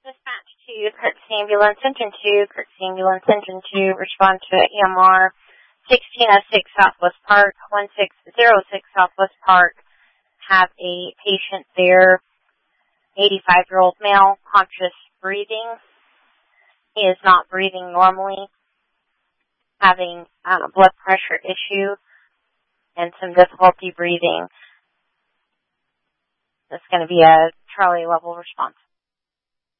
Dispatch to Courtesy Ambulance Engine 2. Courtesy Ambulance Engine 2, respond to EMR 1606 Southwest Park, 1606 Southwest Park. Have a patient there, 85-year-old male, conscious breathing. He is not breathing normally, having a blood pressure issue and some difficulty breathing. That's going to be a Charlie level response.